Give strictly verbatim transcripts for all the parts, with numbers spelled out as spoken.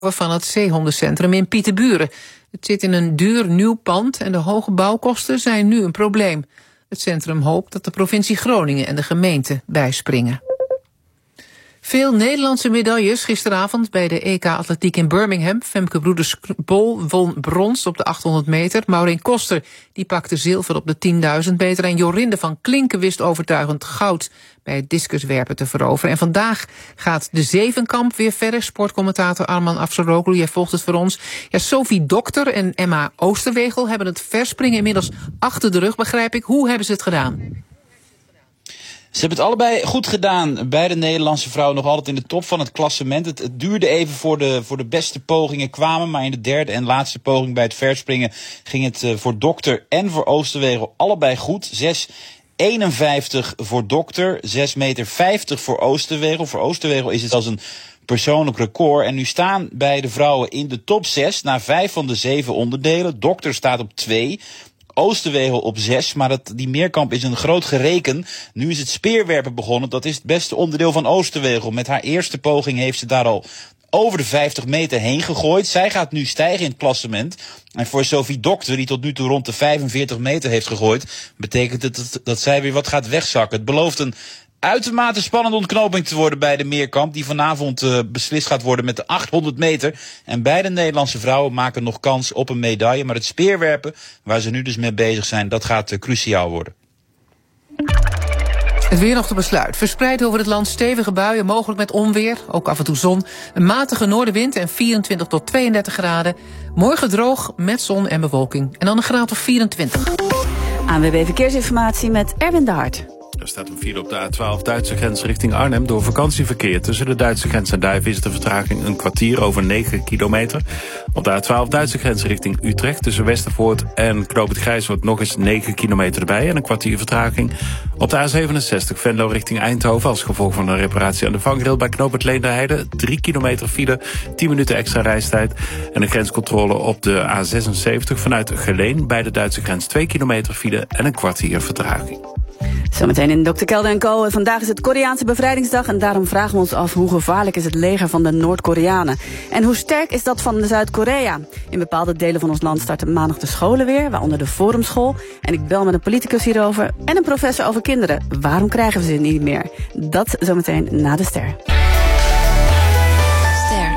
van het zeehondencentrum in Pieterburen. Het zit in een duur nieuw pand en de hoge bouwkosten zijn nu een probleem. Het centrum hoopt dat de provincie Groningen en de gemeente bijspringen. Veel Nederlandse medailles gisteravond bij de E K-atletiek in Birmingham. Femke Broeders-Bol won brons op de achthonderd meter. Maureen Koster die pakte zilver op de tienduizend meter. En Jorinde van Klinken wist overtuigend goud bij het discuswerpen te veroveren. En vandaag gaat de zevenkamp weer verder. Sportcommentator Arman Afsaroglu, jij volgt het voor ons. Ja, Sophie Dokter en Emma Oosterwegel hebben het verspringen inmiddels achter de rug, begrijp ik. Hoe hebben ze het gedaan? Ze hebben het allebei goed gedaan. Beide Nederlandse vrouwen nog altijd in de top van het klassement. Het, het duurde even voor de, voor de beste pogingen kwamen. Maar in de derde en laatste poging bij het verspringen ging het uh, voor Dokter en voor Oosterwegel allebei goed. zes eenenvijftig voor Dokter, zes meter vijftig voor Oosterwegel. Voor Oosterwegel is het als een persoonlijk record. En nu staan beide vrouwen in de top zes na vijf van de zeven onderdelen. Dokter staat op twee. Oosterwegel op zes, maar dat, die meerkamp is een groot gereken. Nu is het speerwerpen begonnen. Dat is het beste onderdeel van Oosterwegel. Met haar eerste poging heeft ze daar al over de vijftig meter heen gegooid. Zij gaat nu stijgen in het klassement. En voor Sophie Dokter, die tot nu toe rond de vijfenveertig meter heeft gegooid, betekent het dat, dat zij weer wat gaat wegzakken. Het belooft een uitermate spannende ontknoping te worden bij de meerkamp, die vanavond uh, beslist gaat worden met de achthonderd meter. En beide Nederlandse vrouwen maken nog kans op een medaille. Maar het speerwerpen, waar ze nu dus mee bezig zijn, dat gaat uh, cruciaal worden. Het weer nog te besluit. Verspreid over het land stevige buien, mogelijk met onweer. Ook af en toe zon. Een matige noordenwind en vierentwintig tot tweeëndertig graden. Morgen droog met zon en bewolking. En dan een graad of vierentwintig. A N W B Verkeersinformatie met Erwin de Hart. Er staat een file op de A twaalf Duitse grens richting Arnhem door vakantieverkeer. Tussen de Duitse grens en Duiven is de vertraging een kwartier over negen kilometer. Op de A twaalf Duitse grens richting Utrecht tussen Westervoort en Knoop het Grijshoort nog eens negen kilometer erbij en een kwartier vertraging. Op de A zevenenzestig Venlo richting Eindhoven als gevolg van een reparatie aan de vangrail bij Knoop het Leenderheide. drie kilometer file, tien minuten extra reistijd. En een grenscontrole op de A zesenzeventig vanuit Geleen bij de Duitse grens twee kilometer file en een kwartier vertraging. Zometeen in dokter Kelder en Co. Vandaag is het Koreaanse bevrijdingsdag en daarom vragen we ons af hoe gevaarlijk is het leger van de Noord-Koreanen. En hoe sterk is dat van Zuid-Korea? In bepaalde delen van ons land starten maandag de scholen weer, waaronder de Forumschool. En ik bel met een politicus hierover en een professor over kinderen. Waarom krijgen we ze niet meer? Dat zometeen na de ster. Ster.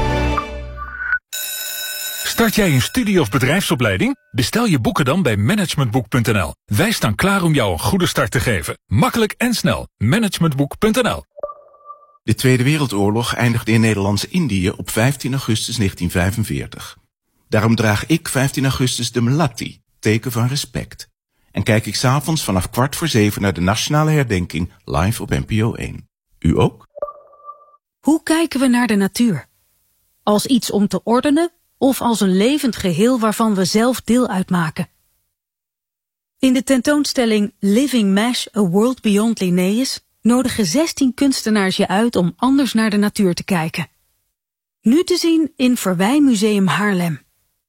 Start jij een studie- of bedrijfsopleiding? Bestel je boeken dan bij managementboek punt n l. Wij staan klaar om jou een goede start te geven. Makkelijk en snel. managementboek punt n l. De Tweede Wereldoorlog eindigde in Nederlands-Indië op vijftien augustus negentien vijfenveertig. Daarom draag ik vijftien augustus de melatti, teken van respect. En kijk ik 's avonds vanaf kwart voor zeven naar de nationale herdenking live op N P O één. U ook? Hoe kijken we naar de natuur? Als iets om te ordenen of als een levend geheel waarvan we zelf deel uitmaken? In de tentoonstelling Living Mesh, A World Beyond Linnaeus nodigen zestien kunstenaars je uit om anders naar de natuur te kijken. Nu te zien in Verwijmuseum Haarlem.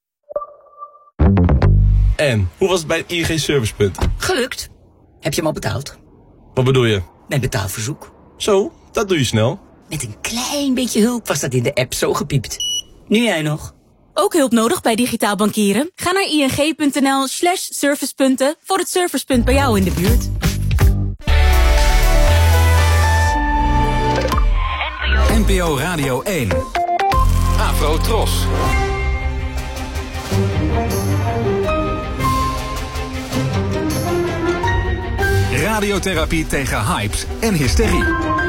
En, hoe was het bij het I N G Servicepunt? Gelukt. Heb je hem al betaald? Wat bedoel je? Mijn betaalverzoek. Zo, dat doe je snel. Met een klein beetje hulp was dat in de app zo gepiept. Nu jij nog. Ook hulp nodig bij digitaal bankieren? Ga naar ing punt n l slash servicepunten voor het servicepunt bij jou in de buurt. N P O Radio één. Afro Tros. Radiotherapie tegen hypes en hysterie.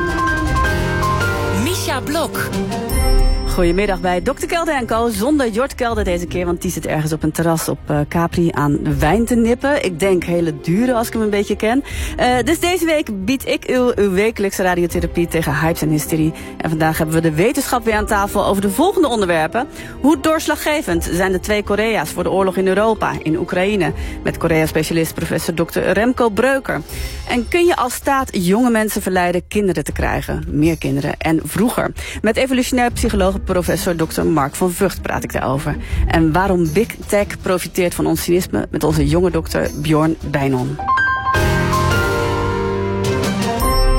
Misha Blok. Goedemiddag bij dokter Kelder en Co. Zonder Jort Kelder deze keer, want die zit ergens op een terras op uh, Capri aan wijn te nippen. Ik denk hele dure als ik hem een beetje ken. Uh, dus deze week bied ik u uw wekelijkse radiotherapie tegen hypes en hysterie. En vandaag hebben we de wetenschap weer aan tafel over de volgende onderwerpen. Hoe doorslaggevend zijn de twee Korea's voor de oorlog in Europa, in Oekraïne? Met Korea-specialist professor dokter Remco Breuker. En kun je als staat jonge mensen verleiden kinderen te krijgen? Meer kinderen en vroeger. Met evolutionair psycholoog professor dokter Mark van Vught praat ik daarover. En waarom Big Tech profiteert van ons cynisme met onze jonge dokter Bjorn Bijnon.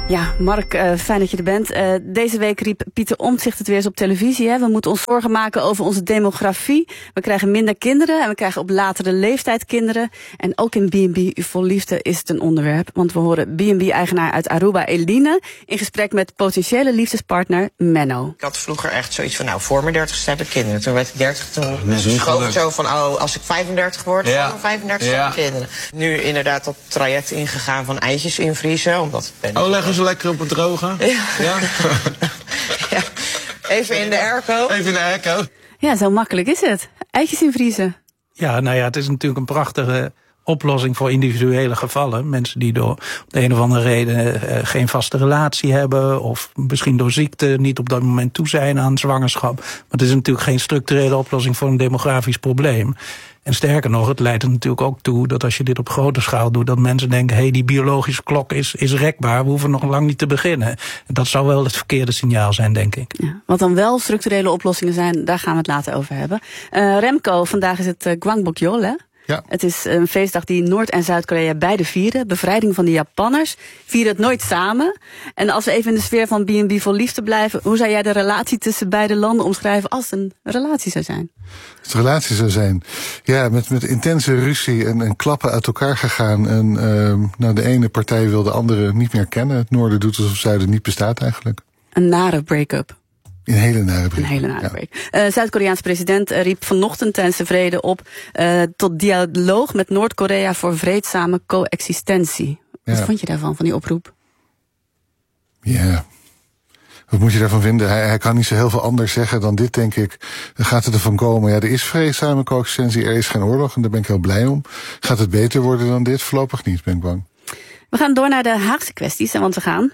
Ja, Mark, uh, fijn dat je er bent. Uh, deze week riep Pieter Omtzigt het weer eens op televisie. Hè. We moeten ons zorgen maken over onze demografie. We krijgen minder kinderen en we krijgen op latere leeftijd kinderen. En ook in B en B Vol Liefde is het een onderwerp. Want we horen B en B-eigenaar uit Aruba, Eline, in gesprek met potentiële liefdespartner Menno. Ik had vroeger echt zoiets van, nou, voor mijn dertigste heb ik kinderen. Toen werd ik dertig, toen schoof ik zo van, oh, als ik vijfendertig word, ja. dan vijfendertig ja. heb ik kinderen. Nu inderdaad dat traject ingegaan van eitjes invriezen, omdat ben oh, leggen ze lekker op het droge? Ja. Ja. ja. Even in de airco. Even in de airco. Ja, zo makkelijk is het. Eitjes invriezen. Ja, nou ja, het is natuurlijk een prachtige oplossing voor individuele gevallen. Mensen die door de een of andere reden uh, geen vaste relatie hebben, of misschien door ziekte niet op dat moment toe zijn aan zwangerschap. Maar het is natuurlijk geen structurele oplossing voor een demografisch probleem. En sterker nog, het leidt er natuurlijk ook toe dat als je dit op grote schaal doet, dat mensen denken, hé, hey, die biologische klok is, is rekbaar, we hoeven nog lang niet te beginnen. Dat zou wel het verkeerde signaal zijn, denk ik. Ja, wat dan wel structurele oplossingen zijn, daar gaan we het later over hebben. Uh, Remco, vandaag is het uh, Gwangbokjeol, hè? Ja. Het is een feestdag die Noord- en Zuid-Korea beide vieren. Bevrijding van de Japanners. Vieren het nooit samen. En als we even in de sfeer van B en B Vol Liefde blijven, hoe zou jij de relatie tussen beide landen omschrijven als het een relatie zou zijn? Als het een relatie zou zijn? Ja, met, met intense ruzie en, en klappen uit elkaar gegaan. En uh, nou, de ene partij wil de andere niet meer kennen. Het noorden doet alsof het zuiden niet bestaat eigenlijk. Een nare break-up. Een hele nare break. Een hele nare break. Ja. Uh, Zuid-Koreaans president uh, riep vanochtend tijdens de vrede op uh, tot dialoog met Noord-Korea voor vreedzame coexistentie. Ja. Wat vond je daarvan, van die oproep? Ja, wat moet je daarvan vinden? Hij, hij kan niet zo heel veel anders zeggen dan dit, denk ik. Dan gaat het ervan komen, ja, er is vreedzame coexistentie, er is geen oorlog en daar ben ik heel blij om. Gaat het beter worden dan dit? Voorlopig niet, ben ik bang. We gaan door naar de Haagse kwesties, want we gaan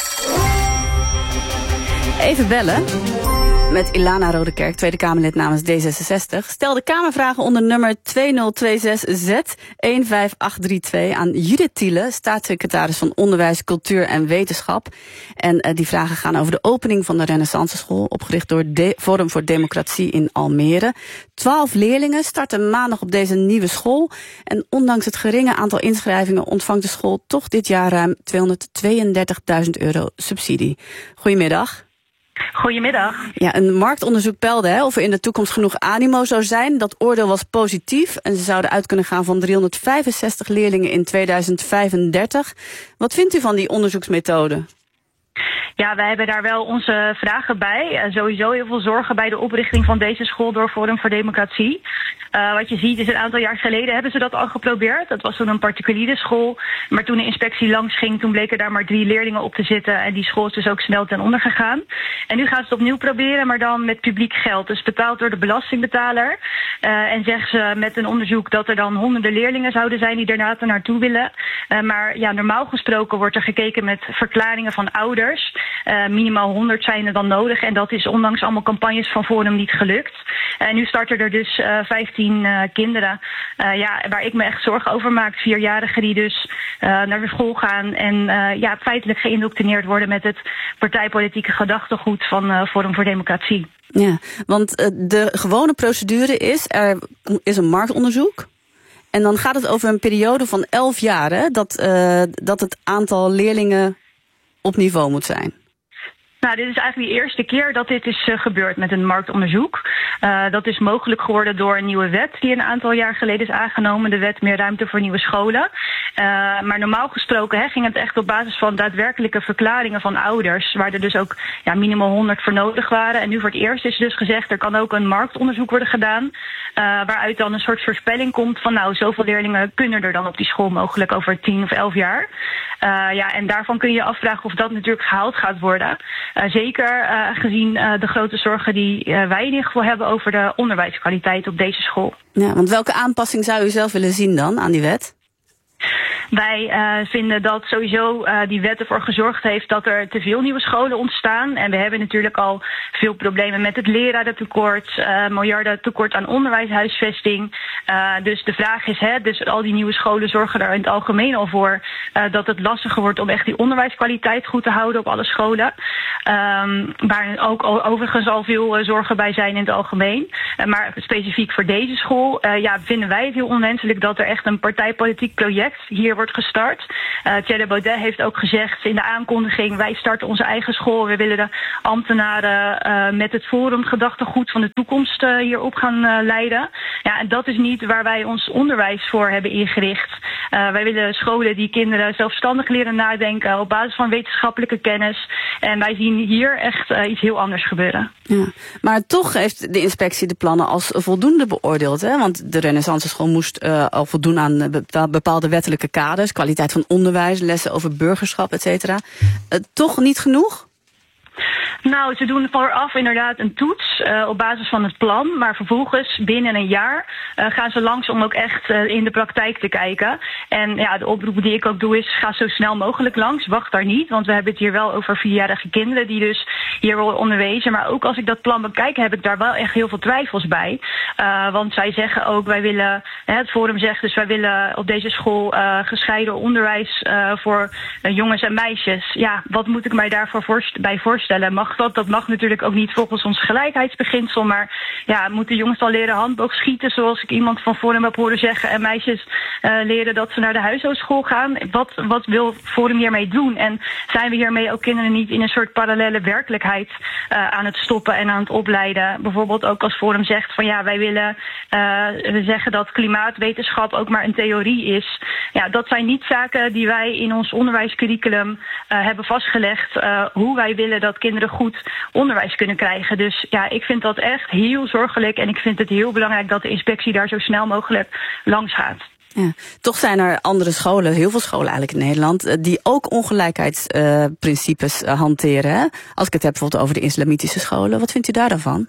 even bellen met Ilana Rodekerk, Tweede Kamerlid namens D zesenzestig. Stel de Kamervragen onder nummer twee nul twee zes Z een vijf acht drie twee aan Judith Thiele, staatssecretaris van Onderwijs, Cultuur en Wetenschap. En uh, die vragen gaan over de opening van de Renaissance School, opgericht door de Forum voor Democratie in Almere. Twaalf leerlingen starten maandag op deze nieuwe school. En ondanks het geringe aantal inschrijvingen ontvangt de school toch dit jaar ruim tweehonderdtweeëndertigduizend euro subsidie. Goedemiddag. Goedemiddag. Ja, een marktonderzoek peilde hè, of er in de toekomst genoeg animo zou zijn. Dat oordeel was positief en ze zouden uit kunnen gaan van driehonderdvijfenzestig leerlingen in tweeduizend vijfendertig. Wat vindt u van die onderzoeksmethode? Ja, wij hebben daar wel onze vragen bij. Uh, sowieso heel veel zorgen bij de oprichting van deze school door Forum voor Democratie. Uh, wat je ziet is, een aantal jaar geleden hebben ze dat al geprobeerd. Dat was toen een particuliere school. Maar toen de inspectie langs ging, toen bleken daar maar drie leerlingen op te zitten. En die school is dus ook snel ten onder gegaan. En nu gaan ze het opnieuw proberen, maar dan met publiek geld. Dus betaald door de belastingbetaler. Uh, en zeggen ze met een onderzoek dat er dan honderden leerlingen zouden zijn die daarna er naartoe willen. Uh, maar ja, normaal gesproken wordt er gekeken met verklaringen van ouders. Uh, minimaal honderd zijn er dan nodig. En dat is ondanks allemaal campagnes van Forum niet gelukt. En uh, nu starten er dus uh, vijftien uh, kinderen. Uh, ja, waar ik me echt zorgen over maak. Vierjarigen die dus uh, naar de school gaan. En uh, ja, feitelijk geïndoctrineerd worden met het partijpolitieke gedachtegoed van uh, Forum voor Democratie. Ja, want uh, de gewone procedure is, er is een marktonderzoek. En dan gaat het over een periode van elf jaar, hè, dat, uh, dat het aantal leerlingen op niveau moet zijn. Nou, dit is eigenlijk de eerste keer dat dit is uh, gebeurd met een marktonderzoek. Uh, dat is mogelijk geworden door een nieuwe wet die een aantal jaar geleden is aangenomen. De wet meer ruimte voor nieuwe scholen. Uh, maar normaal gesproken hè, ging het echt op basis van daadwerkelijke verklaringen van ouders. Waar er dus ook ja, minimaal honderd voor nodig waren. En nu voor het eerst is dus gezegd, er kan ook een marktonderzoek worden gedaan. Uh, waaruit dan een soort voorspelling komt van nou, zoveel leerlingen kunnen er dan op die school mogelijk over tien of elf jaar. Uh, ja, en daarvan kun je je afvragen of dat natuurlijk gehaald gaat worden. Uh, zeker uh, gezien uh, de grote zorgen die uh, wij in ieder geval hebben over de onderwijskwaliteit op deze school. Ja, want welke aanpassing zou u zelf willen zien dan aan die wet? Wij uh, vinden dat sowieso uh, die wet ervoor gezorgd heeft dat er te veel nieuwe scholen ontstaan. En we hebben natuurlijk al veel problemen met het lerarentekort, uh, miljarden tekort aan onderwijshuisvesting. Uh, dus de vraag is, hè, dus al die nieuwe scholen zorgen er in het algemeen al voor uh, dat het lastiger wordt om echt die onderwijskwaliteit goed te houden op alle scholen. Um, waar ook al, overigens al veel uh, zorgen bij zijn in het algemeen. Uh, Uh, maar specifiek voor deze school uh, ja, vinden wij het heel onwenselijk dat er echt een partijpolitiek project hier wordt gestart. Uh, Thierry Baudet heeft ook gezegd in de aankondiging, wij starten onze eigen school. We willen de ambtenaren uh, met het Forum gedachtegoed van de toekomst uh, hierop gaan uh, leiden. Ja, en dat is niet waar wij ons onderwijs voor hebben ingericht. Uh, wij willen scholen die kinderen zelfstandig leren nadenken op basis van wetenschappelijke kennis. En wij zien hier echt uh, iets heel anders gebeuren. Ja, maar toch heeft de inspectie de plannen als voldoende beoordeeld. Hè? Want de Renaissance school moest uh, al voldoen aan bepaalde wettelijke kaders. Kwaliteit van onderwijs, lessen over burgerschap, et cetera. Uh, toch niet genoeg? Nou, ze doen vooraf inderdaad een toets uh, op basis van het plan. Maar vervolgens binnen een jaar uh, gaan ze langs om ook echt uh, in de praktijk te kijken. En ja, de oproep die ik ook doe is, ga zo snel mogelijk langs. Wacht daar niet, want we hebben het hier wel over vierjarige kinderen die dus hier worden onderwezen. Maar ook als ik dat plan bekijk, heb ik daar wel echt heel veel twijfels bij. Uh, want zij zeggen ook, wij willen, hè, het Forum zegt dus, wij willen op deze school uh, gescheiden onderwijs uh, voor uh, jongens en meisjes. Ja, wat moet ik mij daarvoor voorst- bij voorstellen? Mag dat? Dat mag natuurlijk ook niet volgens ons gelijkheidsbeginsel. Maar ja, moeten jongens al leren handboog schieten, zoals ik iemand van Forum heb horen zeggen. En meisjes uh, leren dat ze naar de huishoudschool gaan. Wat, wat wil Forum hiermee doen? En zijn we hiermee ook kinderen niet in een soort parallele werkelijkheid uh, aan het stoppen en aan het opleiden? Bijvoorbeeld ook als Forum zegt van ja, wij willen uh, we zeggen dat klimaatwetenschap ook maar een theorie is. Ja, dat zijn niet zaken die wij in ons onderwijscurriculum uh, hebben vastgelegd. Uh, hoe wij willen dat kinderen goed onderwijs kunnen krijgen. Dus ja, ik vind dat echt heel zorgelijk en ik vind het heel belangrijk dat de inspectie daar zo snel mogelijk langs gaat. Ja, toch zijn er andere scholen, heel veel scholen eigenlijk in Nederland, die ook ongelijkheidsprincipes uh, hanteren. Hè? Als ik het heb bijvoorbeeld over de islamitische scholen, wat vindt u daar dan van?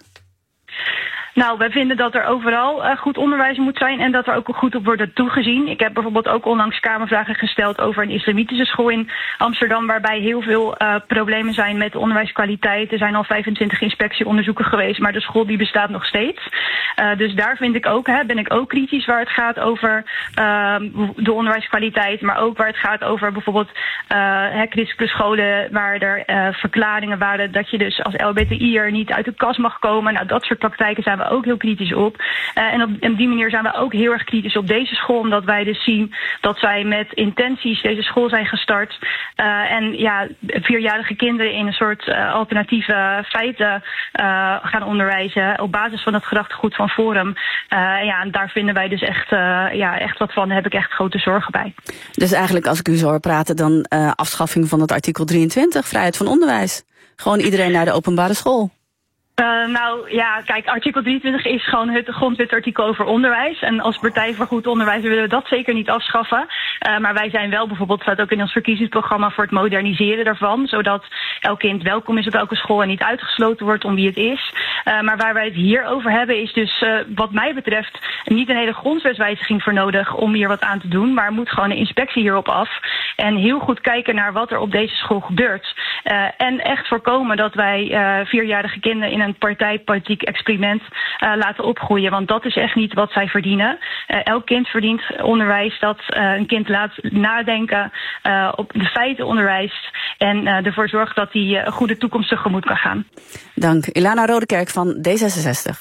Nou, wij vinden dat er overal uh, goed onderwijs moet zijn en dat er ook goed op wordt toegezien. Ik heb bijvoorbeeld ook onlangs kamervragen gesteld over een islamitische school in Amsterdam, waarbij heel veel uh, problemen zijn met de onderwijskwaliteit. Er zijn al vijfentwintig inspectieonderzoeken geweest, maar de school die bestaat nog steeds. Uh, dus daar vind ik ook, hè, ben ik ook kritisch waar het gaat over uh, de onderwijskwaliteit, maar ook waar het gaat over bijvoorbeeld uh, christelijke scholen waar er uh, verklaringen waren dat je dus als L B T I'er niet uit de kast mag komen. Nou, dat soort praktijken zijn we ook heel kritisch op. Uh, en op, op die manier zijn we ook heel erg kritisch op deze school, omdat wij dus zien dat zij met intenties deze school zijn gestart. Uh, en ja, vierjarige kinderen in een soort uh, alternatieve feiten uh, gaan onderwijzen op basis van het gedachtegoed van Forum. Uh, ja, en daar vinden wij dus echt, uh, ja, echt wat van. Daar heb ik echt grote zorgen bij. Dus eigenlijk, als ik u zo hoor praten, dan uh, afschaffing van het artikel drieëntwintig, vrijheid van onderwijs. Gewoon iedereen naar de openbare school. Uh, nou ja, kijk, artikel drieëntwintig is gewoon het grondwetartikel over onderwijs. En als Partij voor Goed Onderwijs willen we dat zeker niet afschaffen. Uh, maar wij zijn wel bijvoorbeeld, staat ook in ons verkiezingsprogramma, voor het moderniseren daarvan. Zodat elk kind welkom is op elke school en niet uitgesloten wordt om wie het is. Uh, maar waar wij het hier over hebben is dus uh, wat mij betreft niet een hele grondwetswijziging voor nodig om hier wat aan te doen. Maar moet gewoon een inspectie hierop af. En heel goed kijken naar wat er op deze school gebeurt. Uh, en echt voorkomen dat wij uh, vierjarige kinderen in een partijpolitiek experiment uh, laten opgroeien. Want dat is echt niet wat zij verdienen. Uh, elk kind verdient onderwijs dat uh, een kind laat nadenken, uh, op de feiten onderwijst en uh, ervoor zorgt dat hij uh, een goede toekomst tegemoet kan gaan. Dank. Ilana Rodekerk van D zesenzestig.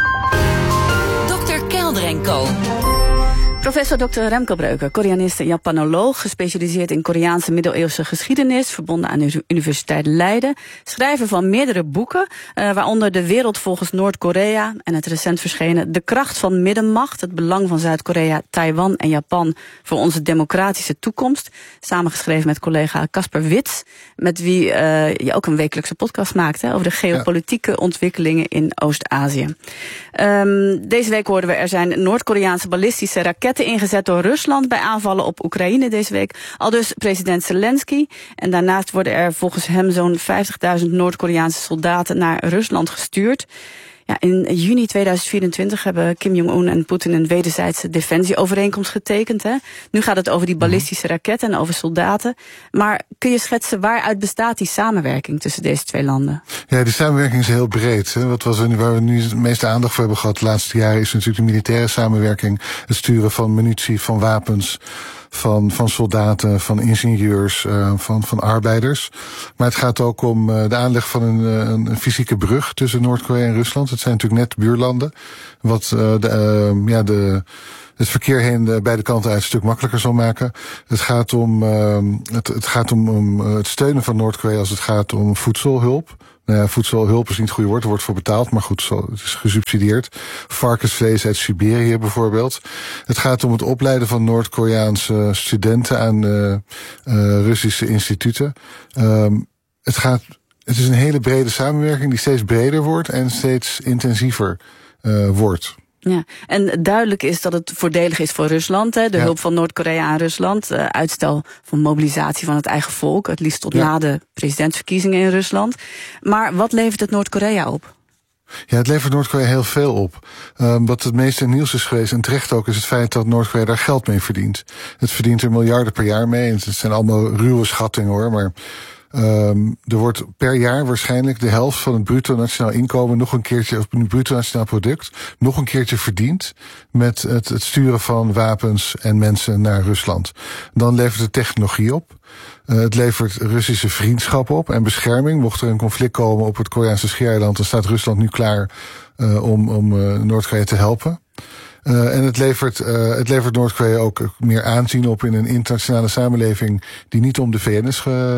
dokter Kelder en Co. Professor dokter Remco Breuker, Koreanist en Japanoloog, gespecialiseerd in Koreaanse middeleeuwse geschiedenis, verbonden aan de Universiteit Leiden. Schrijver van meerdere boeken, uh, waaronder De Wereld volgens Noord-Korea en het recent verschenen De Kracht van Middenmacht, het belang van Zuid-Korea, Taiwan en Japan voor onze democratische toekomst. Samengeschreven met collega Casper Wits, met wie uh, je ook een wekelijkse podcast maakt, hè, over de geopolitieke ja. ontwikkelingen in Oost-Azië. Um, deze week hoorden we, er zijn Noord-Koreaanse ballistische raketten ingezet door Rusland bij aanvallen op Oekraïne deze week. Aldus president Zelensky. En daarnaast worden er volgens hem zo'n vijftigduizend Noord-Koreaanse soldaten naar Rusland gestuurd. Ja, in juni tweeduizend vierentwintig hebben Kim Jong-un en Poetin een wederzijdse defensieovereenkomst getekend. Hè? Nu gaat het over die ballistische raketten en over soldaten. Maar kun je schetsen waaruit bestaat die samenwerking tussen deze twee landen? Ja, die samenwerking is heel breed. Hè. Wat was er, waar we nu de meeste aandacht voor hebben gehad de laatste jaren is natuurlijk de militaire samenwerking. Het sturen van munitie, van wapens, van, van soldaten, van ingenieurs, uh, van, van arbeiders. Maar het gaat ook om uh, de aanleg van een, een, een fysieke brug tussen Noord-Korea en Rusland. Het zijn natuurlijk net buurlanden. Wat uh, de, uh, ja, de, het verkeer heen de beide kanten uit een stuk makkelijker zal maken. Het gaat om, uh, het, het, gaat om, om het steunen van Noord-Korea als het gaat om voedselhulp. Nou ja, voedselhulp is niet het goede woord, er wordt voor betaald, maar goed, het is gesubsidieerd. Varkensvlees uit Siberië bijvoorbeeld. Het gaat om het opleiden van Noord-Koreaanse studenten aan uh, uh, Russische instituten. Um, het gaat, het is een hele brede samenwerking die steeds breder wordt en steeds intensiever uh, wordt. Ja, en duidelijk is dat het voordelig is voor Rusland, hè, de ja. hulp van Noord-Korea aan Rusland, uh, uitstel van mobilisatie van het eigen volk, het liefst tot ja. na de presidentsverkiezingen in Rusland. Maar wat levert het Noord-Korea op? Ja, het levert Noord-Korea heel veel op. Um, wat het meeste nieuws is geweest, en terecht ook, is het feit dat Noord-Korea daar geld mee verdient. Het verdient er miljarden per jaar mee, en het zijn allemaal ruwe schattingen hoor, maar Um, er wordt per jaar waarschijnlijk de helft van het bruto nationaal inkomen nog een keertje, of het bruto nationaal product, nog een keertje verdiend met het, het sturen van wapens en mensen naar Rusland. Dan levert het technologie op. Uh, het levert Russische vriendschap op en bescherming. Mocht er een conflict komen op het Koreaanse schiereiland, dan staat Rusland nu klaar uh, om, om uh, Noord-Korea te helpen. Uh, en het levert, uh, het levert Noord-Korea ook meer aanzien op in een internationale samenleving die niet om de V N is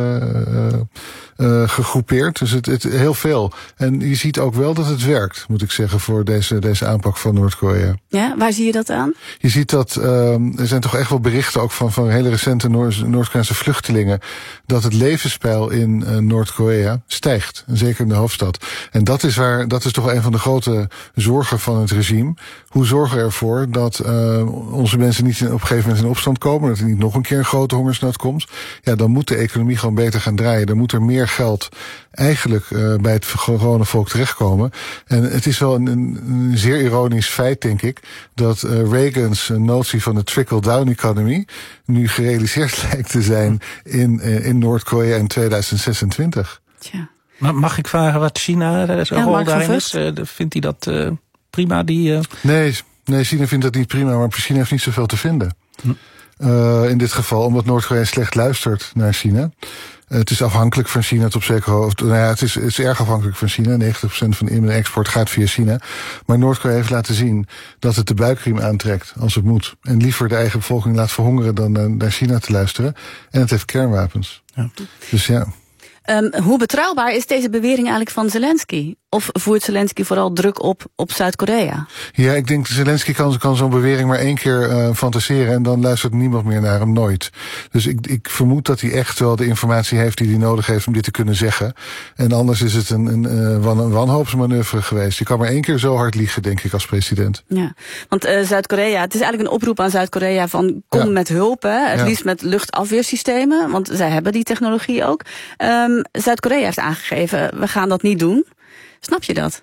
ge, uh, uh, gegroepeerd. Dus het, het heel veel. En je ziet ook wel dat het werkt, moet ik zeggen, voor deze, deze aanpak van Noord-Korea. Ja, waar zie je dat aan? Je ziet dat, uh, er zijn toch echt wel berichten ook van, van hele recente Noord-Koreaanse vluchtelingen, dat het levenspeil in uh, Noord-Korea stijgt. Zeker in de hoofdstad. En dat is waar, dat is toch wel een van de grote zorgen van het regime. Hoe zorgen we ervoor dat uh, onze mensen niet op een gegeven moment in opstand komen, dat er niet nog een keer een grote hongersnood komt? Ja, dan moet de economie gewoon beter gaan draaien. Dan moet er meer geld eigenlijk uh, bij het gewone volk terechtkomen. En het is wel een, een, een zeer ironisch feit, denk ik, dat uh, Reagans notie van de trickle-down economy nu gerealiseerd lijkt te zijn in, uh, in Noord-Korea in tweeduizend zesentwintig. Tja. Mag ik vragen wat China zijn rol daarin is? Uh, vindt hij dat uh, prima? Die, uh... Nee, nee, China vindt dat niet prima, maar China heeft niet zoveel te vinden. Hm. Uh, in dit geval, omdat Noord-Korea slecht luistert naar China. Uh, het is afhankelijk van China tot op zekere hoogte. Nou ja, het is, het is erg afhankelijk van China. negentig procent van de in- en export gaat via China. Maar Noord-Korea heeft laten zien dat het de buikriem aantrekt als het moet. En liever de eigen bevolking laat verhongeren dan uh, naar China te luisteren. En het heeft kernwapens. Ja. Dus ja. Um, hoe betrouwbaar is deze bewering eigenlijk van Zelensky? Of voert Zelensky vooral druk op op Zuid-Korea? Ja, ik denk Zelensky kan, kan zo'n bewering maar één keer uh, fantaseren en dan luistert niemand meer naar hem, nooit. Dus ik, ik vermoed dat hij echt wel de informatie heeft die hij nodig heeft om dit te kunnen zeggen. En anders is het een, een, een, een wanhoopsmanoeuvre geweest. Je kan maar één keer zo hard liegen, denk ik, als president. Ja, want uh, Zuid-Korea, het is eigenlijk een oproep aan Zuid-Korea van kom ja. met hulp, hè? Het ja. liefst met luchtafweersystemen, want zij hebben die technologie ook. Um, Zuid-Korea heeft aangegeven, we gaan dat niet doen. Snap je dat?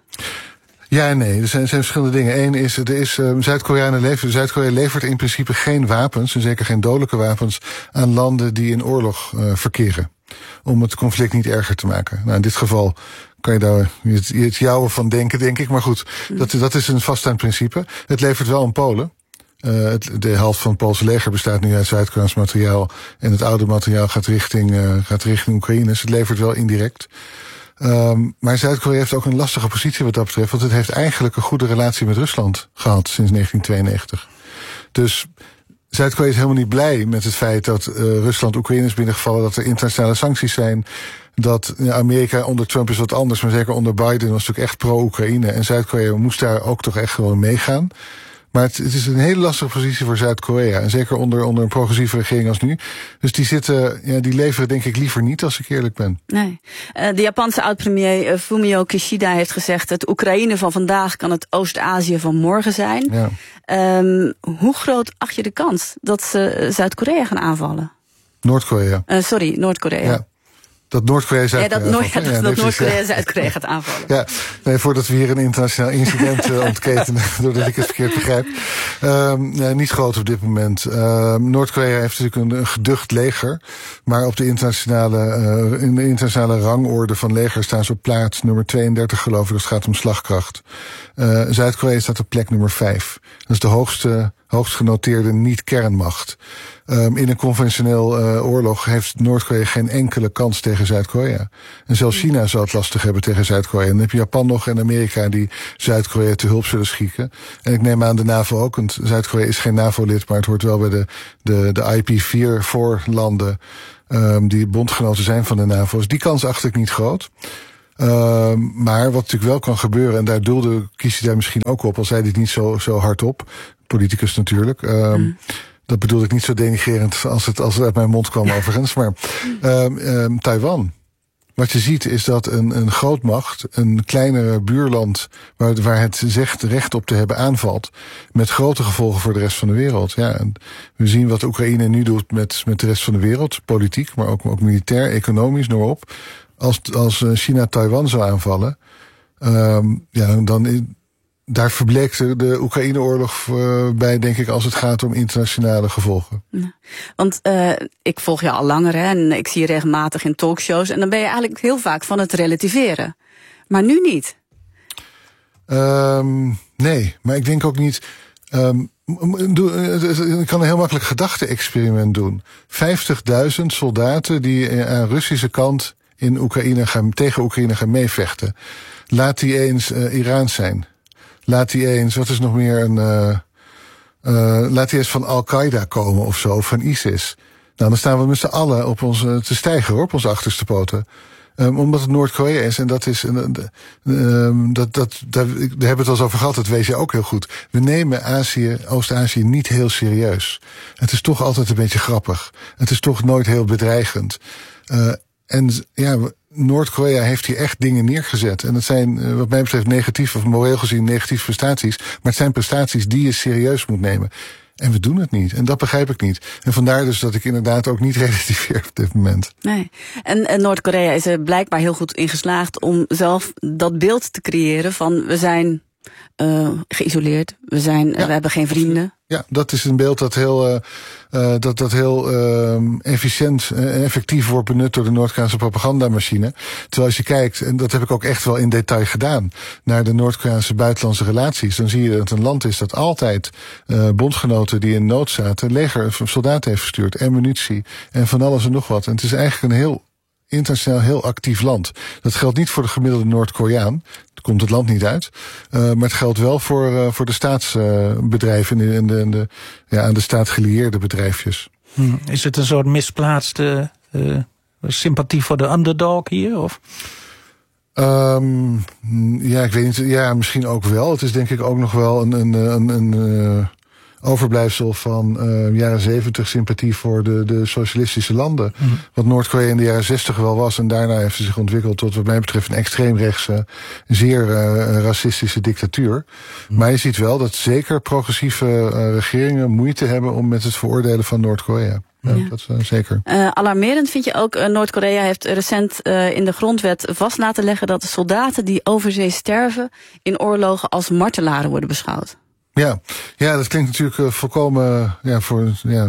Ja en nee, er zijn, er zijn verschillende dingen. Eén is, er is uh, Zuid-Korea levert, Zuid-Korea levert in principe geen wapens, en zeker geen dodelijke wapens, aan landen die in oorlog uh, verkeren. Om het conflict niet erger te maken. Nou, in dit geval kan je daar het, het jouwe van denken, denk ik. Maar goed, mm. dat, dat is een vaststaand principe. Het levert wel aan Polen. Uh, het, de helft van het Poolse leger bestaat nu uit Zuid-Koreaans materiaal. En het oude materiaal gaat richting, uh, gaat richting Oekraïne. Dus het levert wel indirect. Um, maar Zuid-Korea heeft ook een lastige positie wat dat betreft. Want het heeft eigenlijk een goede relatie met Rusland gehad sinds negentien tweeënnegentig. Dus Zuid-Korea is helemaal niet blij met het feit dat uh, Rusland Oekraïne is binnengevallen. Dat er internationale sancties zijn. Dat ja, Amerika onder Trump is wat anders. Maar zeker onder Biden was natuurlijk echt pro-Oekraïne. En Zuid-Korea moest daar ook toch echt gewoon meegaan. Maar het, het is een hele lastige positie voor Zuid-Korea. En zeker onder, onder een progressieve regering als nu. Dus die zitten, ja, die leveren denk ik liever niet, als ik eerlijk ben. Nee. Uh, de Japanse oud-premier uh, Fumio Kishida heeft gezegd, het Oekraïne van vandaag kan het Oost-Azië van morgen zijn. Ja. Um, hoe groot acht je de kans dat ze Zuid-Korea gaan aanvallen? Noord-Korea. Uh, sorry, Noord-Korea. Ja. Dat Noord-Korea Zuid-Korea ja, dat, ja, dat, ja, dat Noord-Korea Zuid-Korea gaat aanvallen. Ja, nee, voordat we hier een internationaal incident uh, ontketenen, doordat ik het verkeerd begrijp. Um, nee, niet groot op dit moment. Um, Noord-Korea heeft natuurlijk een, een geducht leger, maar op de internationale, uh, in de internationale rangorde van leger staan ze op plaats nummer tweeëndertig, geloof ik, als het gaat om slagkracht. Uh, Zuid-Korea staat op plek nummer vijf. Dat is de hoogste hoogst genoteerde niet-kernmacht. Um, in een conventioneel uh, oorlog heeft Noord-Korea geen enkele kans tegen Zuid-Korea. En zelfs China zou het lastig hebben tegen Zuid-Korea. En dan heb je Japan nog en Amerika die Zuid-Korea te hulp zullen schieten. En ik neem aan de NAVO ook, want Zuid-Korea is geen NAVO-lid, maar het hoort wel bij de, de, de I P vier voorlanden um, die bondgenoten zijn van de NAVO. Dus die kans acht ik niet groot. Uh, maar wat natuurlijk wel kan gebeuren, en daar doelde Kishida misschien ook op, al zei dit niet zo, zo hardop, politicus natuurlijk. Uh, mm. Dat bedoelde ik niet zo denigrerend als het, als het uit mijn mond kwam overigens. Maar uh, uh, Taiwan. Wat je ziet is dat een, een grootmacht, een kleinere buurland waar, waar het zegt recht op te hebben aanvalt, met grote gevolgen voor de rest van de wereld. Ja, en we zien wat Oekraïne nu doet met, met de rest van de wereld, politiek, maar ook, ook militair, economisch, noem maar op. Als, als China Taiwan zou aanvallen, um, ja, dan daar verbleekt de, de Oekraïne-oorlog uh, bij, denk ik, als het gaat om internationale gevolgen. Ja, want uh, ik volg je al langer, hè, en ik zie je regelmatig in talkshows, en dan ben je eigenlijk heel vaak van het relativeren. Maar nu niet. Um, nee, maar ik denk ook niet. Um, Ik kan een heel makkelijk gedachte-experiment doen. vijftigduizend soldaten die aan de Russische kant in Oekraïne gaan, tegen Oekraïne gaan meevechten. Laat die eens uh, Iraans zijn. Laat die eens, wat is nog meer een... Uh, uh, laat die eens van Al-Qaeda komen of zo, of van ISIS. Nou, dan staan we met z'n allen op ons uh, te stijgen, hoor, op onze achterste poten. Um, omdat het Noord-Korea is, en dat is, uh, um, dat, dat, daar, daar hebben we het al eens over gehad, dat weet je ook heel goed. We nemen Azië, Oost-Azië niet heel serieus. Het is toch altijd een beetje grappig. Het is toch nooit heel bedreigend. Uh, en ja, Noord-Korea heeft hier echt dingen neergezet. En dat zijn, uh, wat mij betreft, negatief, of moreel gezien negatieve prestaties. Maar het zijn prestaties die je serieus moet nemen. En we doen het niet. En dat begrijp ik niet. En vandaar dus dat ik inderdaad ook niet relativeer op dit moment. Nee. En, en Noord-Korea is er blijkbaar heel goed in geslaagd om zelf dat beeld te creëren van we zijn uh, geïsoleerd, we, zijn, ja. we hebben geen vrienden. Ja, dat is een beeld dat heel, uh, uh, dat, dat heel uh, efficiënt en effectief wordt benut door de Noord-Koreaanse propagandamachine. Terwijl als je kijkt, en dat heb ik ook echt wel in detail gedaan, naar de Noord-Koreaanse buitenlandse relaties, dan zie je dat het een land is dat altijd uh, bondgenoten die in nood zaten, leger, soldaten heeft verstuurd en munitie en van alles en nog wat. En het is eigenlijk een heel internationaal heel actief land. Dat geldt niet voor de gemiddelde Noord-Koreaan. Daar komt het land niet uit. Uh, maar het geldt wel voor, uh, voor de staatsbedrijven uh, en de, en de, ja, aan de staat gelieerde bedrijfjes. Hmm. Is het een soort misplaatste uh, sympathie voor de underdog hier? Of? Um, ja, ik weet niet. Ja, misschien ook wel. Het is denk ik ook nog wel een, een, een, een uh, overblijfsel van uh, jaren zeventig sympathie voor de, de socialistische landen. Mm. Wat Noord-Korea in de jaren zestig wel was. En daarna heeft ze zich ontwikkeld tot wat mij betreft een extreemrechtse, zeer uh, racistische dictatuur. Mm. Maar je ziet wel dat zeker progressieve uh, regeringen moeite hebben om met het veroordelen van Noord-Korea. Ja, ja. Dat is uh, zeker. Uh, alarmerend vind je ook, uh, Noord-Korea heeft recent uh, in de grondwet vast laten leggen dat de soldaten die overzee sterven in oorlogen als martelaren worden beschouwd. Ja, ja, dat klinkt natuurlijk uh, volkomen, ja, voor, ja,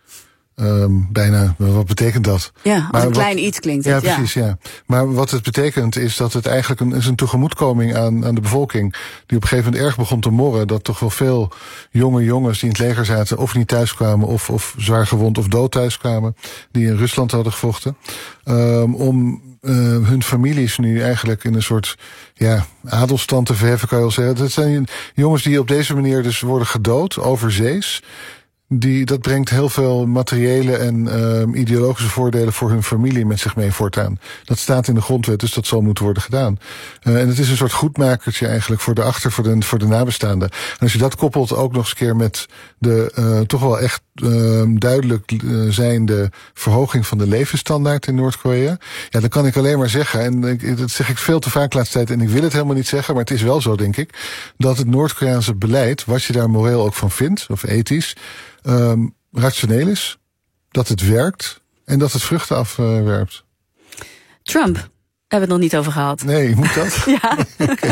um, bijna, wat betekent dat? Ja, als maar een klein wat, iets klinkt het. Ja, precies, ja. ja. Maar wat het betekent is dat het eigenlijk een, is een tegemoetkoming aan, aan de bevolking, die op een gegeven moment erg begon te morren, dat toch wel veel jonge jongens die in het leger zaten, of niet thuiskwamen, of, of zwaar gewond of dood thuiskwamen, die in Rusland hadden gevochten, um, om Uh, hun families nu eigenlijk in een soort ja, adelstand te verheffen, kan je wel zeggen. Dat zijn jongens die op deze manier dus worden gedood, overzees. Die, dat brengt heel veel materiële en uh, ideologische voordelen voor hun familie met zich mee voortaan. Dat staat in de grondwet, dus dat zal moeten worden gedaan. Uh, en het is een soort goedmakertje eigenlijk voor de achter, voor de, voor de nabestaanden. En als je dat koppelt ook nog eens keer met de uh, toch wel echt uh, duidelijk uh, zijnde verhoging van de levensstandaard in Noord-Korea, ja, dan kan ik alleen maar zeggen, en ik, dat zeg ik veel te vaak de laatste tijd, en ik wil het helemaal niet zeggen, maar het is wel zo, denk ik, dat het Noord-Koreaanse beleid, wat je daar moreel ook van vindt, of ethisch, Um, rationeel is, dat het werkt en dat het vruchten afwerpt. Uh, Trump, hebben we het nog niet over gehad. Nee, moet dat? Ja. Okay.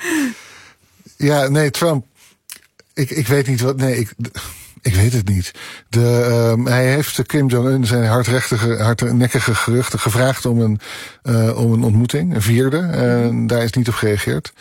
Ja, nee, Trump. Ik, ik weet niet wat. Nee, ik, ik weet het niet. De, um, hij heeft Kim Jong-un zijn hardrechtige, hardnekkige geruchten gevraagd om een, uh, om een ontmoeting, een vierde. En daar is niet op gereageerd.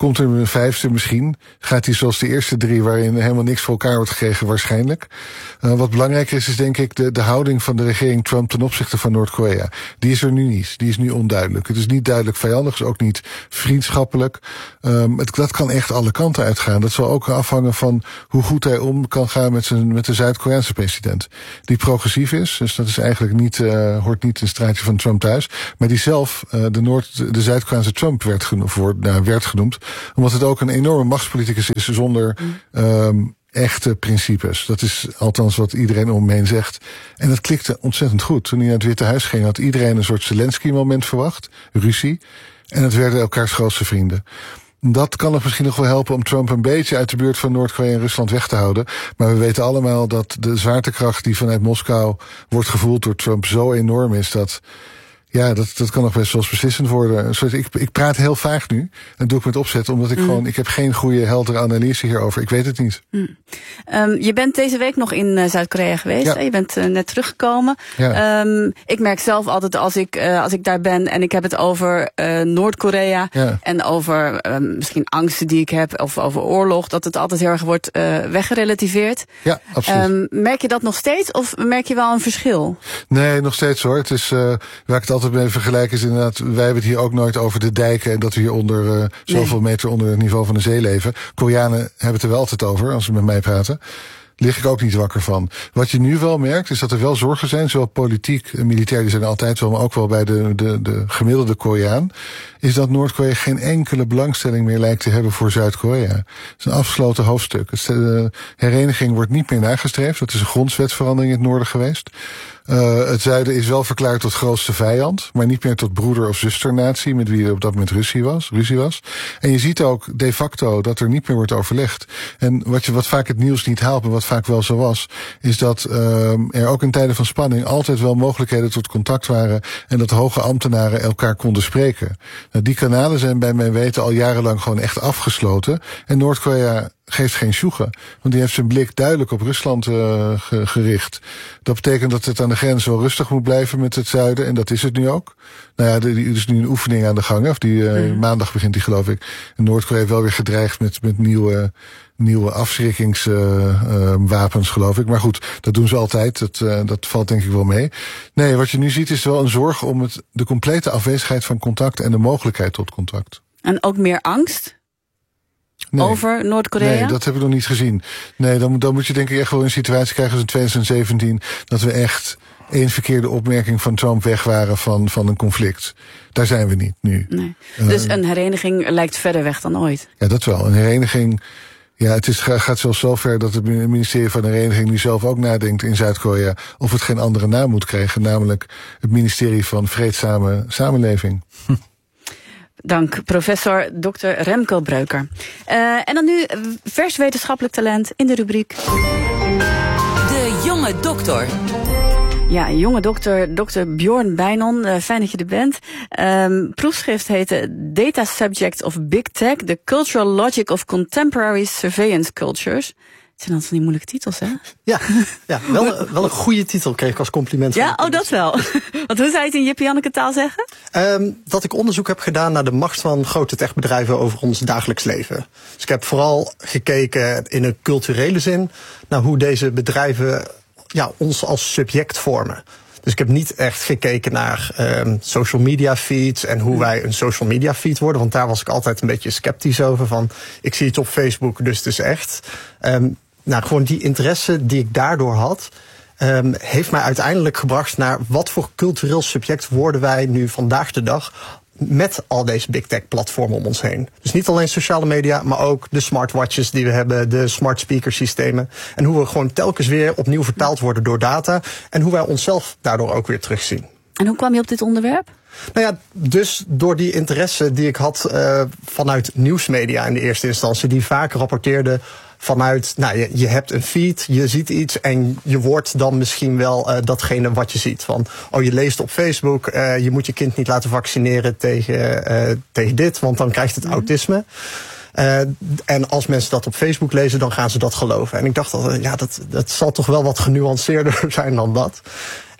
Komt er een vijfde misschien? Gaat hij zoals de eerste drie, waarin helemaal niks voor elkaar wordt gekregen, waarschijnlijk. Uh, wat belangrijker is, is denk ik de, de houding van de regering Trump ten opzichte van Noord-Korea. Die is er nu niet. Die is nu onduidelijk. Het is niet duidelijk vijandig, is ook niet vriendschappelijk. Um, het, dat kan echt alle kanten uitgaan. Dat zal ook afhangen van hoe goed hij om kan gaan met, zijn, met de Zuid-Koreaanse president. Die progressief is, dus dat is eigenlijk niet, uh, hoort niet in het straatje van Trump thuis. Maar die zelf uh, de, Noord, de Zuid-Koreaanse Trump werd genoemd, wordt, nou, werd genoemd. Omdat het ook een enorme machtspoliticus is zonder um, echte principes. Dat is althans wat iedereen om me heen zegt. En dat klikte ontzettend goed. Toen hij naar het Witte Huis ging, had iedereen een soort Zelensky-moment verwacht. Ruzie. En het werden elkaars grootste vrienden. Dat kan nog misschien nog wel helpen om Trump een beetje uit de buurt van Noord-Korea en Rusland weg te houden. Maar we weten allemaal dat de zwaartekracht die vanuit Moskou wordt gevoeld door Trump zo enorm is dat... Ja, dat, dat kan nog best wel eens beslissend worden. Sorry, ik, ik praat heel vaag nu. En dat doe ik met opzet, omdat ik mm. gewoon... Ik heb geen goede, heldere analyse hierover. Ik weet het niet. Mm. Um, je bent deze week nog in uh, Zuid-Korea geweest. Ja. Hè? Je bent uh, net teruggekomen. Ja. Um, ik merk zelf altijd als ik, uh, als ik daar ben en ik heb het over uh, Noord-Korea... Ja. en over uh, misschien angsten die ik heb of over oorlog... dat het altijd heel erg wordt uh, weggerelativeerd. Ja, absoluut. Um, merk je dat nog steeds of merk je wel een verschil? Nee, nog steeds hoor. Het is, uh, waar ik het altijd mee vergelijken is inderdaad... wij hebben het hier ook nooit over de dijken... en dat we hier onder uh, zoveel nee. meter onder het niveau van de zee leven. Koreanen hebben het er wel altijd over als ze met mij praten. Lig ik ook niet wakker van. Wat je nu wel merkt, is dat er wel zorgen zijn, zowel politiek en militair, die zijn er altijd wel, maar ook wel bij de, de, de gemiddelde Koreaan, is dat Noord-Korea geen enkele belangstelling meer lijkt te hebben voor Zuid-Korea. Het is een afgesloten hoofdstuk. De hereniging wordt niet meer nagestreefd. Dat is een grondwetsverandering in het noorden geweest. Uh, het zuiden is wel verklaard tot grootste vijand, maar niet meer tot broeder- of zusternatie, met wie er op dat moment ruzie was, ruzie was. En je ziet ook de facto dat er niet meer wordt overlegd. En wat, je, wat vaak het nieuws niet haalt, maar wat vaak wel zo was, is dat uh, er ook in tijden van spanning altijd wel mogelijkheden tot contact waren en dat hoge ambtenaren elkaar konden spreken. Nou, die kanalen zijn bij mijn weten al jarenlang gewoon echt afgesloten. En Noord-Korea geeft geen sjoegen. Want die heeft zijn blik duidelijk op Rusland uh, gericht. Dat betekent dat het aan de grens wel rustig moet blijven met het zuiden. En dat is het nu ook. Nou ja, er is nu een oefening aan de gang. Of die uh, mm. maandag begint die, geloof ik. En Noord-Korea heeft wel weer gedreigd met, met nieuwe, nieuwe afschrikkingswapens, uh, uh, geloof ik. Maar goed, dat doen ze altijd. Dat, uh, dat valt denk ik wel mee. Nee, wat je nu ziet is wel een zorg om het, de complete afwezigheid van contact en de mogelijkheid tot contact. En ook meer angst? Nee. Over Noord-Korea? Nee, dat heb ik nog niet gezien. Nee, dan, dan moet je denk ik echt wel een situatie krijgen als in twintig zeventien... dat we echt één verkeerde opmerking van Trump weg waren van, van een conflict. Daar zijn we niet nu. Nee. Dus uh, een hereniging lijkt verder weg dan ooit? Ja, dat wel. Een hereniging... Ja, het is, gaat zelfs zo ver dat het ministerie van de Hereniging nu zelf ook nadenkt in Zuid-Korea of het geen andere naam moet krijgen, namelijk het ministerie van Vreedzame Samenleving. Hm. Dank, professor dokter Remco Breuker. Uh, en dan nu vers wetenschappelijk talent in de rubriek De jonge dokter. Ja, jonge dokter, dokter Bjorn Bijnon, uh, fijn dat je er bent. Um, proefschrift heette Data Subject of Big Tech, The Cultural Logic of Contemporary Surveillance Cultures. Het zijn dan van die moeilijke titels, hè? Ja, ja wel, wel een goede titel kreeg ik als compliment. Ja, oh, dat wel. Want hoe zou je het in Jippie-Janneke taal zeggen? Um, dat ik onderzoek heb gedaan naar de macht van grote techbedrijven over ons dagelijks leven. Dus ik heb vooral gekeken in een culturele zin naar hoe deze bedrijven ja, ons als subject vormen. Dus ik heb niet echt gekeken naar um, social media feeds en hoe wij een social media feed worden. Want daar was ik altijd een beetje sceptisch over. Van, ik zie het op Facebook, dus het is echt. Um, nou, gewoon die interesse die ik daardoor had, um, heeft mij uiteindelijk gebracht naar wat voor cultureel subject worden wij nu vandaag de dag met al deze big tech platformen om ons heen. Dus niet alleen sociale media, maar ook de smartwatches die we hebben, de smart speaker systemen. En hoe we gewoon telkens weer opnieuw vertaald worden door data. En hoe wij onszelf daardoor ook weer terugzien. En hoe kwam je op dit onderwerp? Nou ja, dus door die interesse die ik had uh, vanuit nieuwsmedia in de eerste instantie, die vaak rapporteerden vanuit, nou, je, je hebt een feed, je ziet iets en je wordt dan misschien wel uh, datgene wat je ziet. Van, oh, je leest op Facebook, uh, je moet je kind niet laten vaccineren tegen, uh, tegen dit, want dan krijgt het autisme. Uh, en als mensen dat op Facebook lezen, dan gaan ze dat geloven. En ik dacht, dat, ja, dat, dat zal toch wel wat genuanceerder zijn dan dat.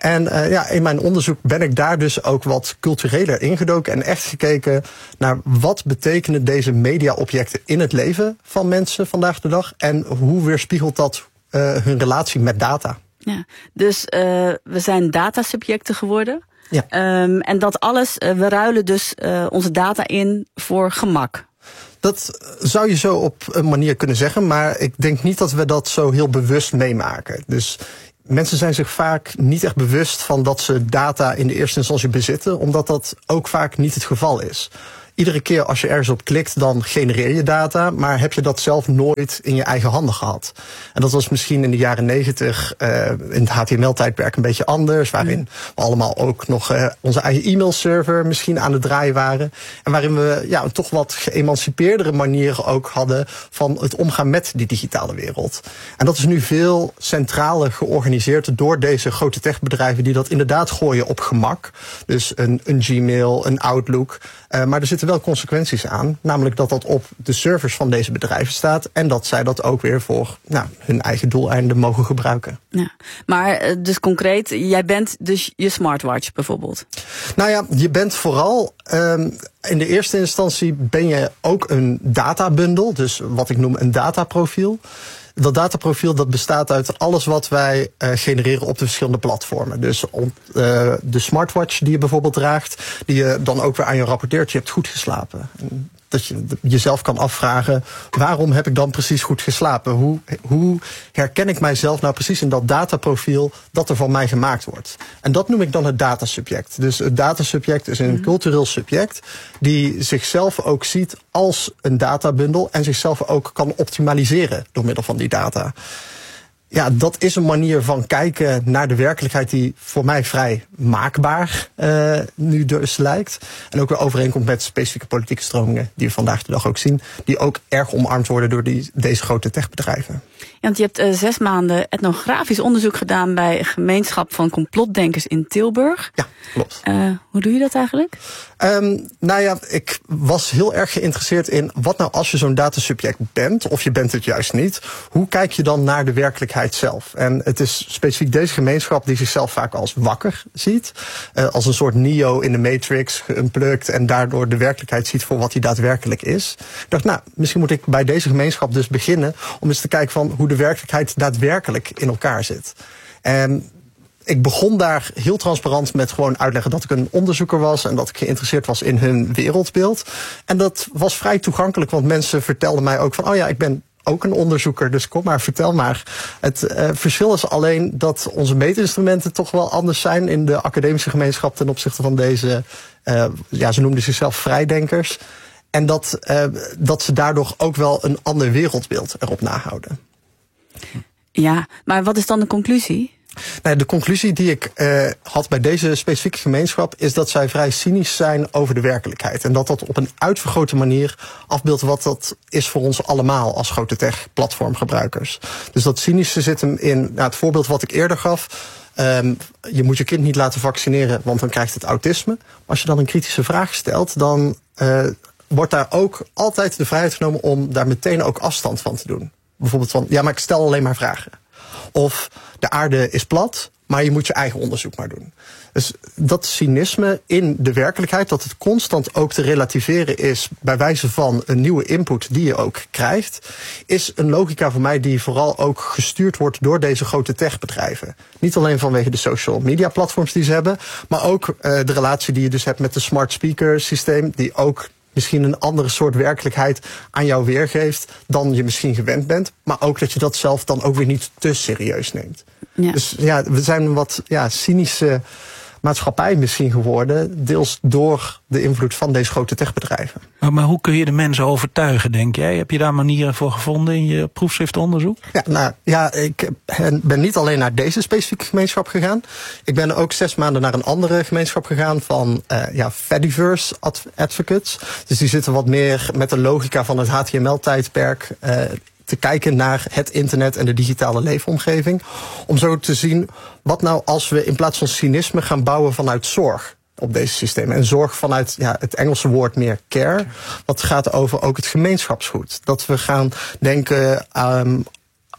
En uh, ja, in mijn onderzoek ben ik daar dus ook wat cultureler ingedoken en echt gekeken naar wat betekenen deze mediaobjecten in het leven van mensen vandaag de dag en hoe weerspiegelt dat uh, hun relatie met data. Ja, dus uh, we zijn datasubjecten geworden. Ja. Um, en dat alles, uh, we ruilen dus uh, onze data in voor gemak. Dat zou je zo op een manier kunnen zeggen, maar ik denk niet dat we dat zo heel bewust meemaken. Dus mensen zijn zich vaak niet echt bewust van dat ze data in de eerste instantie bezitten, omdat dat ook vaak niet het geval is. Iedere keer als je ergens op klikt, dan genereer je data, maar heb je dat zelf nooit in je eigen handen gehad. En dat was misschien in de jaren negentig, uh, in het H T M L-tijdperk een beetje anders, waarin we allemaal ook nog uh, onze eigen e-mailserver misschien aan het draaien waren. En waarin we ja, een toch wat geëmancipeerdere manier ook hadden van het omgaan met die digitale wereld. En dat is nu veel centraler georganiseerd door deze grote techbedrijven die dat inderdaad gooien op gemak. Dus een, een Gmail, een Outlook. Uh, maar er zitten wel consequenties aan. Namelijk dat dat op de servers van deze bedrijven staat. En dat zij dat ook weer voor nou, hun eigen doeleinden mogen gebruiken. Ja, maar dus concreet, jij bent dus je smartwatch bijvoorbeeld? Nou ja, je bent vooral... Um, in de eerste instantie ben je ook een databundel. Dus wat ik noem een dataprofiel. Dat dataprofiel dat bestaat uit alles wat wij uh, genereren op de verschillende platformen. Dus op, uh, de smartwatch die je bijvoorbeeld draagt, die je dan ook weer aan je rapporteert, je hebt goed geslapen. En dat je jezelf kan afvragen, waarom heb ik dan precies goed geslapen? Hoe, hoe herken ik mijzelf nou precies in dat dataprofiel dat er van mij gemaakt wordt? En dat noem ik dan het datasubject. Dus het datasubject is een mm-hmm. cultureel subject die zichzelf ook ziet als een databundel en zichzelf ook kan optimaliseren door middel van die data. Ja, dat is een manier van kijken naar de werkelijkheid die voor mij vrij maakbaar uh, nu dus lijkt. En ook weer overeenkomt met specifieke politieke stromingen die we vandaag de dag ook zien. Die ook erg omarmd worden door die, deze grote techbedrijven. Ja, want je hebt uh, zes maanden etnografisch onderzoek gedaan bij een gemeenschap van complotdenkers in Tilburg. Ja, klopt. Uh, hoe doe je dat eigenlijk? Um, nou ja, ik was heel erg geïnteresseerd in wat nou als je zo'n datasubject bent, of je bent het juist niet. Hoe kijk je dan naar de werkelijkheid zelf? En het is specifiek deze gemeenschap die zichzelf vaak als wakker ziet. Uh, als een soort Neo in de Matrix, geunplugged en daardoor de werkelijkheid ziet voor wat die daadwerkelijk is. Ik dacht, nou, misschien moet ik bij deze gemeenschap dus beginnen om eens te kijken van hoe de werkelijkheid daadwerkelijk in elkaar zit. En ik begon daar heel transparant met gewoon uitleggen dat ik een onderzoeker was en dat ik geïnteresseerd was in hun wereldbeeld. En dat was vrij toegankelijk, want mensen vertelden mij ook van, oh ja, ik ben ook een onderzoeker, dus kom maar, vertel maar. Het uh, verschil is alleen dat onze meetinstrumenten toch wel anders zijn in de academische gemeenschap ten opzichte van deze, uh, ja, ze noemden zichzelf vrijdenkers. En dat, uh, dat ze daardoor ook wel een ander wereldbeeld erop nahouden. Ja, maar wat is dan de conclusie? Nou, de conclusie die ik uh, had bij deze specifieke gemeenschap is dat zij vrij cynisch zijn over de werkelijkheid. En dat dat op een uitvergrote manier afbeeldt wat dat is voor ons allemaal als grote tech-platformgebruikers. Dus dat cynische zit hem in nou, het voorbeeld wat ik eerder gaf. Um, je moet je kind niet laten vaccineren, want dan krijgt het autisme. Maar als je dan een kritische vraag stelt, dan uh, wordt daar ook altijd de vrijheid genomen om daar meteen ook afstand van te doen. Bijvoorbeeld van, ja, maar ik stel alleen maar vragen. Of de aarde is plat, maar je moet je eigen onderzoek maar doen. Dus dat cynisme in de werkelijkheid, dat het constant ook te relativeren is bij wijze van een nieuwe input die je ook krijgt, is een logica voor mij die vooral ook gestuurd wordt door deze grote techbedrijven. Niet alleen vanwege de social media platforms die ze hebben, maar ook uh, de relatie die je dus hebt met de smart speaker systeem, die ook misschien een andere soort werkelijkheid aan jou weergeeft dan je misschien gewend bent. Maar ook dat je dat zelf dan ook weer niet te serieus neemt. Ja. Dus ja, we zijn een wat ja, cynische maatschappij misschien geworden, deels door de invloed van deze grote techbedrijven. Maar, maar hoe kun je de mensen overtuigen, denk jij? Heb je daar manieren voor gevonden in je proefschriftonderzoek? Ja, nou, ja, ik ben niet alleen naar deze specifieke gemeenschap gegaan. Ik ben ook zes maanden naar een andere gemeenschap gegaan van uh, ja, Fediverse advocates. Dus die zitten wat meer met de logica van het H T M L-tijdperk Uh, te kijken naar het internet en de digitale leefomgeving. Om zo te zien, wat nou als we in plaats van cynisme gaan bouwen vanuit zorg op deze systemen. En zorg vanuit ja, het Engelse woord meer care. Wat gaat over ook het gemeenschapsgoed. Dat we gaan denken um,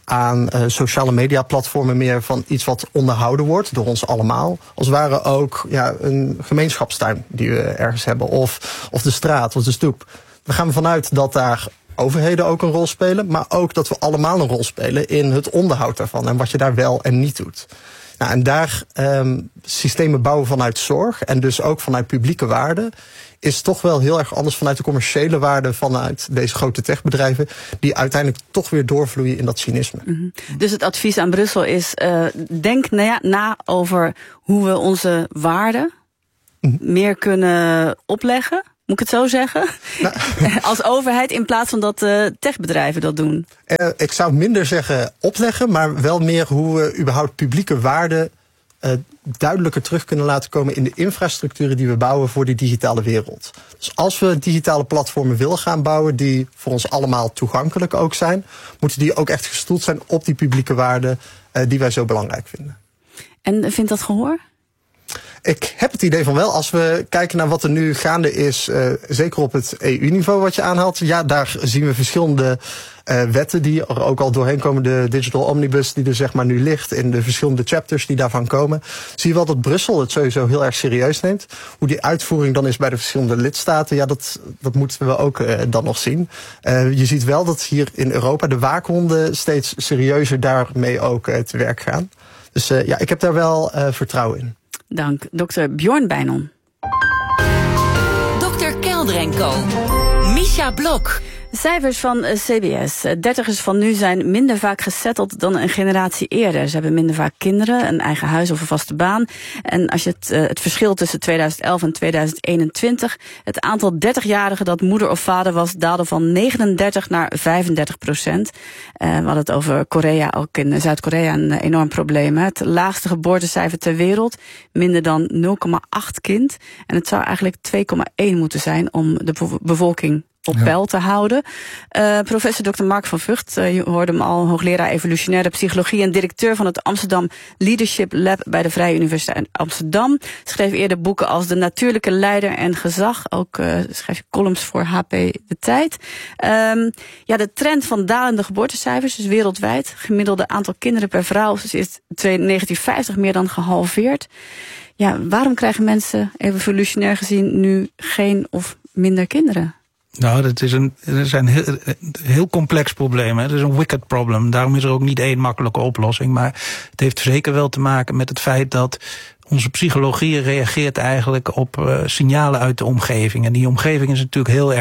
aan uh, sociale media platformen meer van iets wat onderhouden wordt door ons allemaal. Als het ware ook ja, een gemeenschapstuin die we ergens hebben. Of, of de straat of de stoep. We gaan ervan uit dat daar overheden ook een rol spelen. Maar ook dat we allemaal een rol spelen in het onderhoud daarvan. En wat je daar wel en niet doet. Nou, en daar um, systemen bouwen vanuit zorg. En dus ook vanuit publieke waarden. Is toch wel heel erg anders vanuit de commerciële waarde vanuit deze grote techbedrijven, die uiteindelijk toch weer doorvloeien in dat cynisme. Mm-hmm. Dus het advies aan Brussel is, uh, denk nou ja, na over hoe we onze waarden mm-hmm. meer kunnen opleggen. Moet ik het zo zeggen? Nou, als overheid in plaats van dat uh, techbedrijven dat doen. Uh, ik zou minder zeggen opleggen, maar wel meer hoe we überhaupt publieke waarden Uh, duidelijker terug kunnen laten komen in de infrastructuren die we bouwen voor die digitale wereld. Dus als we digitale platformen willen gaan bouwen die voor ons allemaal toegankelijk ook zijn, moeten die ook echt gestoeld zijn op die publieke waarden uh, die wij zo belangrijk vinden. En vindt dat gehoor? Ik heb het idee van wel. Als we kijken naar wat er nu gaande is, uh, zeker op het E U-niveau wat je aanhaalt, ja, daar zien we verschillende uh, wetten die er ook al doorheen komen. De Digital Omnibus die er zeg maar nu ligt in de verschillende chapters die daarvan komen. Zie je wel dat Brussel het sowieso heel erg serieus neemt. Hoe die uitvoering dan is bij de verschillende lidstaten, ja, dat, dat moeten we ook uh, dan nog zien. Uh, je ziet wel dat hier in Europa de waakhonden steeds serieuzer daarmee ook uh, te werk gaan. Dus uh, ja, ik heb daar wel uh, vertrouwen in. Dank, dokter Bjorn Bijnon. dokter Kelder en Co. Misha Blok. Cijfers van C B S. Dertigers van nu zijn minder vaak gesetteld dan een generatie eerder. Ze hebben minder vaak kinderen, een eigen huis of een vaste baan. En als je het, uh, het verschil tussen tweeduizend elf en tweeduizend eenentwintig... het aantal dertigjarigen dat moeder of vader was, daalde van negenendertig naar vijfendertig procent. Uh, we hadden het over Korea, ook in Zuid-Korea een uh, enorm probleem. Hè? Het laagste geboortecijfer ter wereld, minder dan nul komma acht kind. En het zou eigenlijk twee komma één moeten zijn om de bevo- bevolking op peil te houden. Uh, professor dokter Mark van Vught, uh, je hoorde hem al, hoogleraar evolutionaire psychologie en directeur van het Amsterdam Leadership Lab bij de Vrije Universiteit Amsterdam. Schreef eerder boeken als De Natuurlijke Leider en Gezag. Ook uh, schreef je columns voor H P De Tijd. Um, ja, de trend van dalende geboortecijfers is wereldwijd. Gemiddelde aantal kinderen per vrouw is in negentien vijftig meer dan gehalveerd. Ja, waarom krijgen mensen evolutionair gezien nu geen of minder kinderen? Nou, dat is een, dat is een heel, heel complex probleem. Hè. Het is een wicked problem. Daarom is er ook niet één makkelijke oplossing. Maar het heeft zeker wel te maken met het feit dat onze psychologie reageert eigenlijk op uh, signalen uit de omgeving. En die omgeving is natuurlijk heel erg